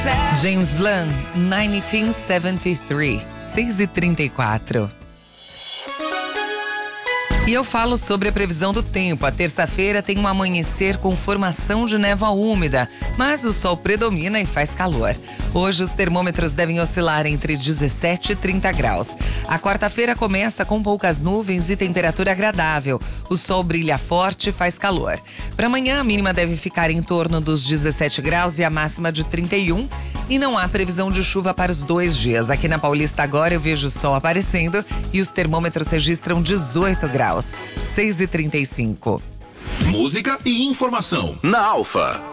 James Blunt, 1973, 6h34. E eu falo sobre a previsão do tempo. A terça-feira tem um amanhecer com formação de névoa úmida, mas o sol predomina e faz calor. Hoje os termômetros devem oscilar entre 17 e 30 graus. A quarta-feira começa com poucas nuvens e temperatura agradável. O sol brilha forte e faz calor. Para amanhã a mínima deve ficar em torno dos 17 graus e a máxima de 31. E não há previsão de chuva para os 2 dias. Aqui na Paulista agora eu vejo o sol aparecendo e os termômetros registram 18 graus. 6h35. Música e informação na Alfa.